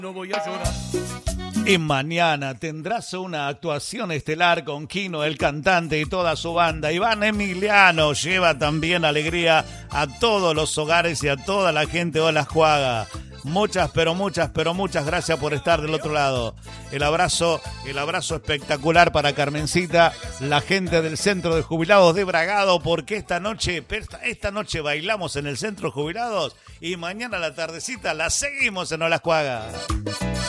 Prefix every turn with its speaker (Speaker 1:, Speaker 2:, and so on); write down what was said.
Speaker 1: No voy a llorar.
Speaker 2: Y mañana tendrás una actuación estelar con Kino, el cantante, y toda su banda. Iván Emiliano lleva también alegría a todos los hogares y a toda la gente de Olascuaga. Muchas gracias por estar del otro lado. El abrazo espectacular para Carmencita, la gente del Centro de Jubilados de Bragado, porque esta noche bailamos en el Centro de Jubilados y mañana a la tardecita la seguimos en Olascuaga.